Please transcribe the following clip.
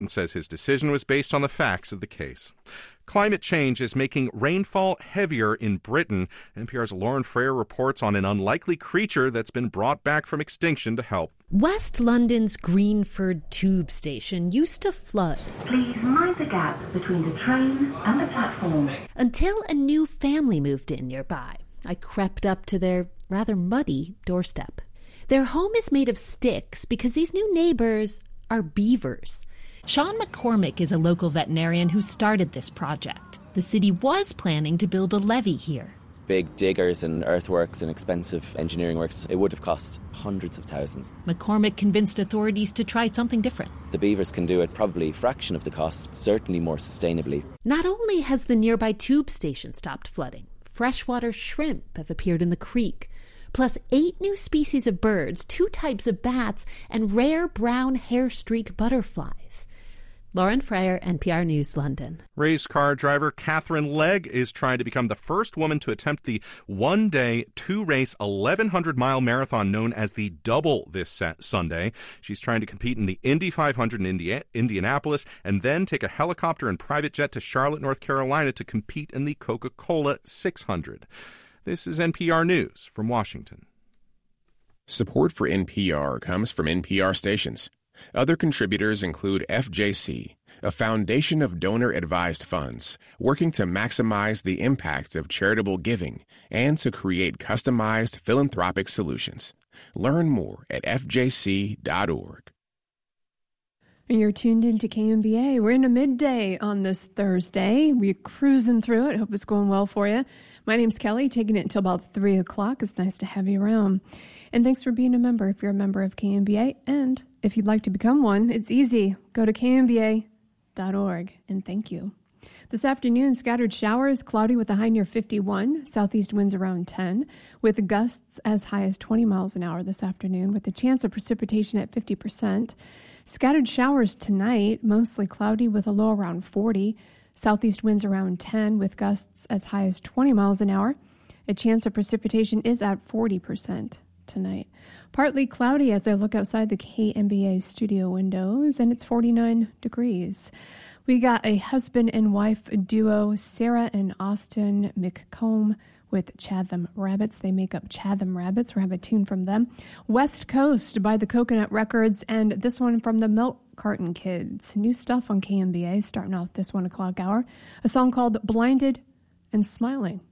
and says his decision was based on the facts of the case. Climate change is making rainfall heavier in Britain. NPR's Lauren Frayer reports on an unlikely creature that's been brought back from extinction to help. West London's Greenford tube station used to flood. Please mind the gap between the train and the platform. Until a new family moved in nearby. I crept up to their rather muddy doorstep. Their home is made of sticks because these new neighbors are beavers. Sean McCormick is a local veterinarian who started this project. The city was planning to build a levee here. Big diggers and earthworks and expensive engineering works, it would have cost hundreds of thousands. McCormick convinced authorities to try something different. The beavers can do it probably a fraction of the cost, certainly more sustainably. Not only has the nearby tube station stopped flooding, freshwater shrimp have appeared in the creek, plus 8 new species of birds, 2 types of bats, and rare brown hair-streak butterflies. Lauren Frayer, NPR News, London. Race car driver Catherine Legg is trying to become the first woman to attempt the one-day, 2-race, 1,100-mile marathon known as the Double this Sunday. She's trying to compete in the Indy 500 in Indianapolis and then take a helicopter and private jet to Charlotte, North Carolina to compete in the Coca-Cola 600. This is NPR News from Washington. Support for NPR comes from NPR stations. Other contributors include FJC, a foundation of donor-advised funds working to maximize the impact of charitable giving and to create customized philanthropic solutions. Learn more at fjc.org. You're tuned into KMBA. We're in a midday on this Thursday. We're cruising through it. Hope it's going well for you. My name's Kelly, taking it until about 3 o'clock. It's nice to have you around. And thanks for being a member if you're a member of KMBA. And if you'd like to become one, it's easy. Go to kmba.org. And thank you. This afternoon, scattered showers, cloudy with a high near 51, southeast winds around 10, with gusts as high as 20 miles an hour this afternoon, with a chance of precipitation at 50%. Scattered showers tonight, mostly cloudy with a low around 40, southeast winds around 10, with gusts as high as 20 miles an hour. A chance of precipitation is at 40% tonight. Partly cloudy as I look outside the KMBA studio windows, and it's 49 degrees. We got a husband and wife duo, Sarah and Austin McComb, with Chatham Rabbits. They make up Chatham Rabbits. We'll have a tune from them. West Coast by the Coconut Records, and this one from the Milk Carton Kids. New stuff on KMBA starting off this 1 o'clock hour. A song called Blinded and Smiling.